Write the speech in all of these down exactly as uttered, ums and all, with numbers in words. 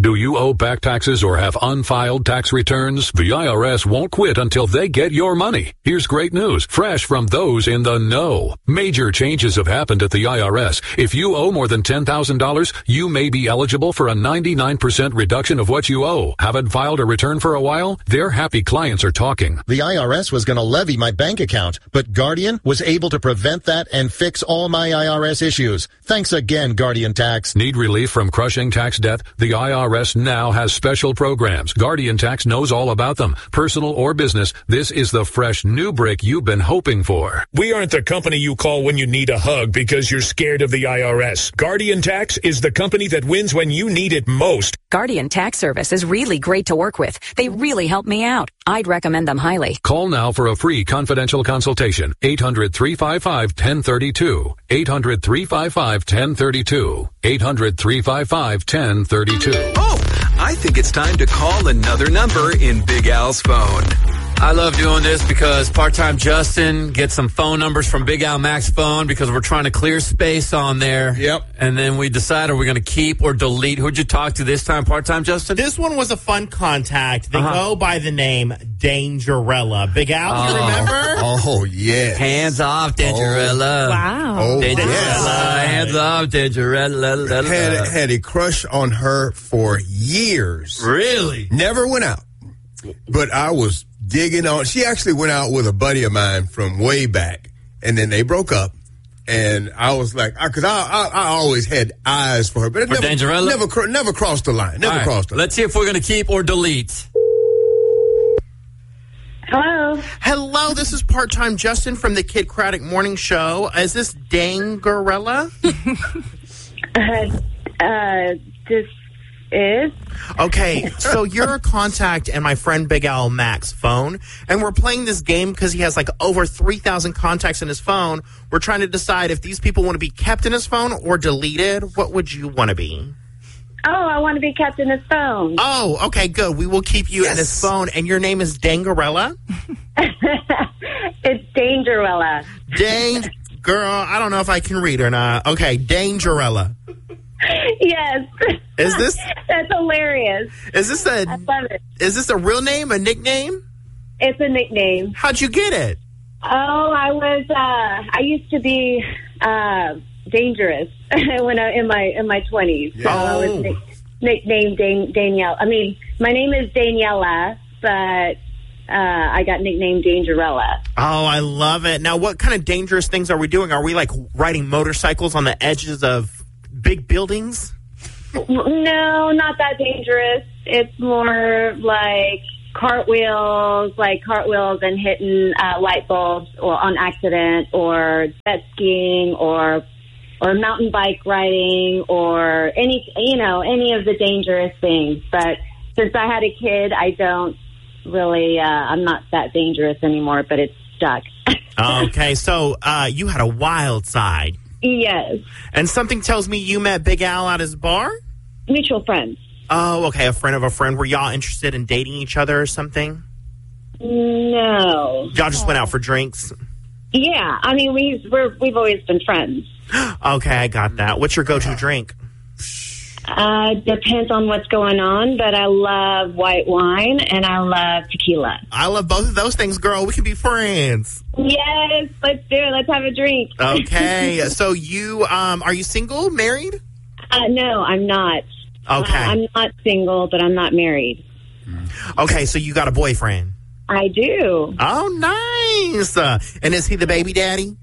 Do you owe back taxes or have unfiled tax returns? The I R S won't quit until they get your money. Here's great news, fresh from those in the know. Major changes have happened at the I R S. If you owe more than ten thousand dollars, you may be eligible for a ninety-nine percent reduction of what you owe. Haven't filed a return for a while? Their happy clients are talking. The I R S was going to levy my bank account, but Guardian was able to prevent that and fix all my I R S issues. Thanks again, Guardian Tax. Need relief from crushing tax debt? The I R S now has special programs. Guardian Tax knows all about them. Personal or business, this is the fresh new break you've been hoping for. We aren't the company you call when you need a hug because you're scared of the I R S. Guardian Tax is the company that wins when you need it most. Guardian Tax Service is really great to work with. They really help me out. I'd recommend them highly. Call now for a free confidential consultation. eight hundred, three five five, one zero three two. eight hundred, three five five, one zero three two. eight hundred, three five five, one zero three two. Oh, I think it's time to call another number in Big Al's phone. I love doing this because part-time Justin gets some phone numbers from Big Al Mac's phone because we're trying to clear space on there. Yep. And then we decide are we going to keep or delete. Who'd you talk to this time, part-time Justin? This one was a fun contact. They Uh-huh. go by the name Dangerella. Big Al, Oh. you remember? Oh, yeah. Hands off, Dangerella. Wow. Oh, Dangerella. yes. Hands off, Dangerella. Had, had a crush on her for years. Really? Never went out. But I was digging on. She actually went out with a buddy of mine from way back, and then they broke up. And I was like, because I, I, I always had eyes for her, but it For never, Dangerella? never, cr- never crossed the line. Never All right, crossed the line. let's see if we're going to keep or delete. Hello. Hello, this is part-time Justin from the Kid Craddock Morning Show. Is this Dangerella? Uh, uh, this is. Okay, so you're a contact in my friend Big Al Mac's phone, and we're playing this game because he has like over three thousand contacts in his phone. We're trying to decide if these people want to be kept in his phone or deleted. What would you want to be? Oh, I want to be kept in his phone. Oh, okay, good. We will keep you in his phone, and your name is Dangerella? It's Dangerella. Dang, girl, I don't know if I can read or not. Okay, Dangerella. Yes. Is this? That's hilarious. Is this a? I love it. Is this a real name, a nickname? It's a nickname. How'd you get it? Oh, I was. Uh, I used to be uh, dangerous when I in my in my twenties. So I was Oh. nick, nicknamed Dan, Danielle. I mean, my name is Daniela, but uh, I got nicknamed Dangerella. Oh, I love it. Now, what kind of dangerous things are we doing? Are we like riding motorcycles on the edges of big buildings? No, not that dangerous. It's more like cartwheels, like cartwheels and hitting uh, light bulbs or on accident, or jet skiing, or or mountain bike riding, or any you know any of the dangerous things. But since I had a kid, I don't really. Uh, I'm not that dangerous anymore. But it's stuck. Okay, so uh, you had a wild side. Yes, And something tells me you met Big Al at his bar? mutual friends. Oh, okay, a friend of a friend. Were y'all interested in dating each other or something? No. Y'all just went out for drinks? Yeah, I mean we we're we've always been friends. Okay, I got that. What's your go-to drink? Uh, depends on what's going on, but I love white wine and I love tequila. I love both of those things, girl. We can be friends. Yes, let's do it. Let's have a drink. Okay, so you, um, are you single, married? Uh, no, I'm not. Okay. Uh, I'm not single, but I'm not married. Okay, so you got a boyfriend. I do. Oh, nice. Uh, and is he the baby daddy?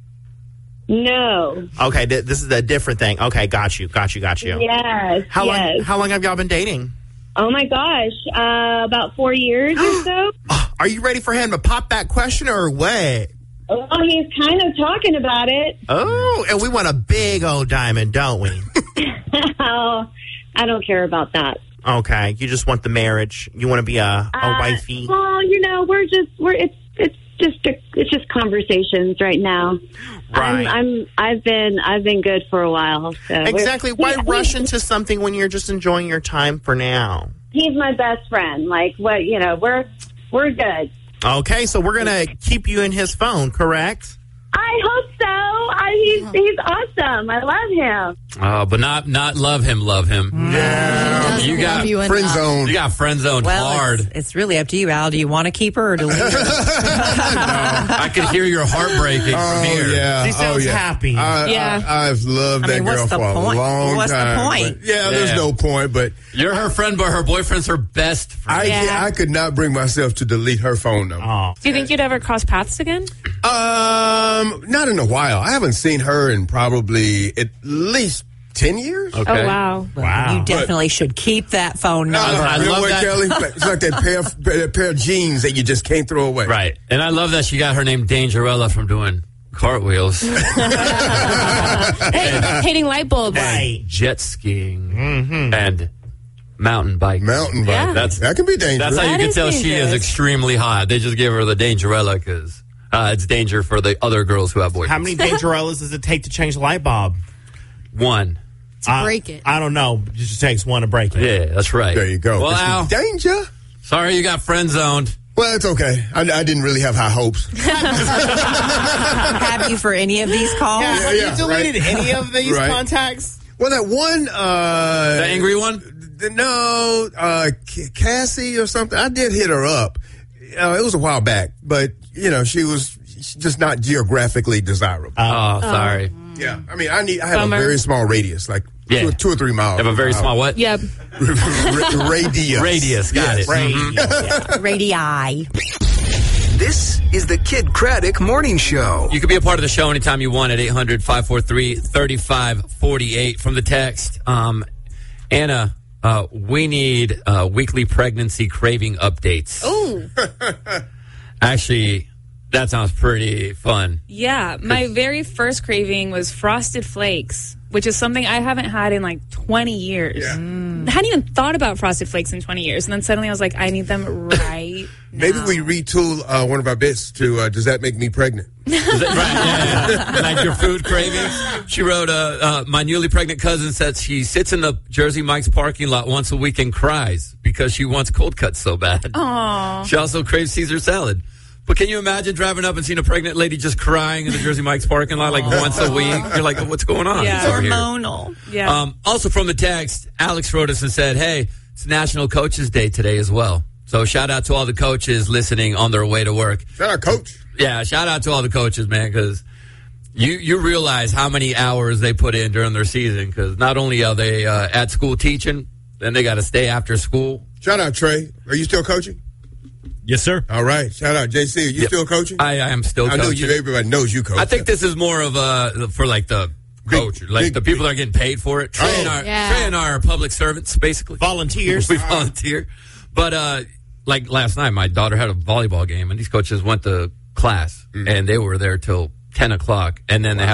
No. Okay, th- this is a different thing. Okay, got you, got you, got you. Yes. How yes. long? How long have y'all been dating? Oh my gosh, uh, about four years or so. Are you ready for him to pop that question or what? Well, he's kind of talking about it. Oh, and we want a big old diamond, don't we? Oh, I don't care about that. Okay, you just want the marriage. You want to be a, a Uh, wifey. Well, you know, we're just we're it's it's just a, it's just conversations right now. Right. I'm, I'm I've been I've been good for a while. So Exactly. we're- Why we- rush into something when you're just enjoying your time for now? He's my best friend. Like what you know, we're we're good. Okay, so we're gonna keep you in his phone, correct? I hope so. I, he's he's awesome. I love him. Uh, but not not love him, love him. Yeah. You got you friend zone. You got friend zoned well, hard. It's, it's really up to you, Al. Do you want to keep her or delete her? I could hear your heart breaking Oh, from here. yeah. She sounds oh, yeah. happy. I, Yeah. I, I've loved I that mean, girl what's for the a point? long What's the time. point? But yeah, there's Yeah. no point, but You're her friend, but her boyfriend's her best friend. I, Yeah. I could not bring myself to delete her phone number. Oh. Do you think you'd ever cross paths again? Um, not in a while. I haven't seen her in probably at least ten years. Okay. Oh, wow. Wow. You definitely should keep that phone No, number. I you know love what, that. Kelly? It's like that pair, of, that pair of jeans that you just can't throw away. Right. And I love that she got her name Dangerella from doing cartwheels, Hey, hating light bulbs. Right. jet skiing, and mountain biking. Mountain bike. Yeah. That's That can be dangerous. That's how you That can is tell she is dangerous. extremely hot. They just give her the Dangerella because uh, it's danger for the other girls who have boyfriends. How many Dangerellas does it take to change the light bulb? One. To break it. I don't know. It just takes one to break it. Yeah, that's right. There you go. Well, It's Al, danger. sorry you got friend zoned. Well, it's okay. I, I didn't really have high hopes. Have you for any of these calls? Yeah, have yeah, you deleted right. any of these Right. contacts? Well, that one, uh, The angry one? th- no, uh, C- Cassie or something. I did hit her up. Uh, it was a while back, but you know, she was she's just not geographically desirable. Oh, sorry. yeah, I mean, I need. I have Bummer. a very small radius, like Yeah. two, two or three miles. Have a very small what? Yep. R- radius. Radius. Got Yes. it. Mhm. Radii. This is the Kid Craddock Morning Show. You can be a part of the show anytime you want at eight hundred, five four three, three five four eight from the text. Um, Anna, uh, we need uh, weekly pregnancy craving updates. Oh, Actually, that sounds pretty fun. yeah. My very first craving was Frosted Flakes, which is something I haven't had in like twenty years. Yeah. I hadn't even thought about Frosted Flakes in twenty years. And then suddenly I was like, I need them right Maybe now. we retool uh, one of our bits to uh, "Does that make me pregnant?" Is that right? Yeah, yeah. Like your food cravings. She wrote, uh, uh, my newly pregnant cousin said she sits in the Jersey Mike's parking lot once a week and cries because she wants cold cuts so bad. Aww. She also craves Caesar salad. But can you imagine driving up and seeing a pregnant lady just crying in the Jersey Mike's parking lot like once a week? You're like, what's going on? Yeah. over here? Hormonal. Yeah. Um, also from the text, Alex wrote us and said, hey, it's National Coaches Day today as well. So shout out to all the coaches listening on their way to work. Shout out, Coach. Yeah, shout out to all the coaches, man, because you, you realize how many hours they put in during their season, because not only are they uh, at school teaching, then they got to stay after school. Shout out, Trey. Are you still coaching? Yes, sir. All right. Shout out, J C. Are you Yep. still coaching? I, I am still I coaching. know you. Everybody knows you coach. I think this is more of a, for like the coach, like big- the people that are getting paid for it. Trey, and Oh. our, Yeah. Trey and our public servants, basically. Volunteers. We volunteer. But uh, like last night, my daughter had a volleyball game, and these coaches went to class, and they were there till ten o'clock, and then they had